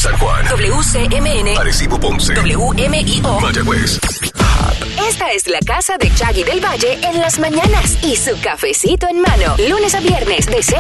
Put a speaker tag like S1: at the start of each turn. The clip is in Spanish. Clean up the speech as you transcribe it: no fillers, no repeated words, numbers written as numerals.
S1: San Juan.
S2: WCMN.
S1: Arecibo, Ponce.
S2: WMIO.
S1: Mayagüez.
S2: Esta es la casa de Chagui del Valle en las mañanas y su cafecito en mano. Lunes a viernes de 6